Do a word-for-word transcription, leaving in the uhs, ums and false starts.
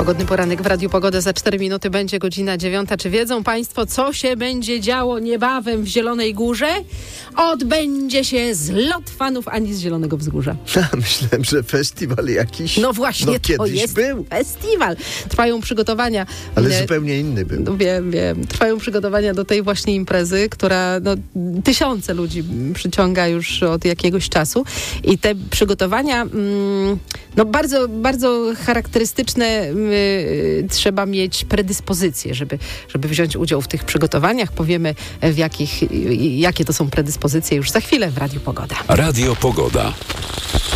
Pogodny poranek w Radiu Pogoda. Za cztery minuty będzie godzina dziewiąta. Czy wiedzą Państwo, co się będzie działo niebawem w Zielonej Górze? Odbędzie się zlot fanów Ani z Zielonego Wzgórza. Myślałem, że festiwal jakiś. No właśnie, no, to kiedyś jest był. festiwal. Trwają przygotowania. Ale e, zupełnie inny był. No wiem, wiem. Trwają przygotowania do tej właśnie imprezy, która no, tysiące ludzi przyciąga już od jakiegoś czasu. I te przygotowania mm, no bardzo, bardzo charakterystyczne y, trzeba mieć predyspozycje, żeby, żeby wziąć udział w tych przygotowaniach. Powiemy, w jakich, y, jakie to są predyspozycje już za chwilę w Radiu Pogoda. Radio Pogoda.